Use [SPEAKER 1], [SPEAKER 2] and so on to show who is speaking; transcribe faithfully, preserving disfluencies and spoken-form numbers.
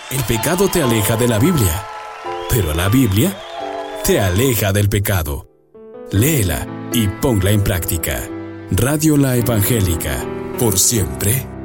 [SPEAKER 1] El pecado te aleja de la Biblia, pero la Biblia te aleja del pecado. Léela y ponla en práctica. Radio La Evangélica, por siempre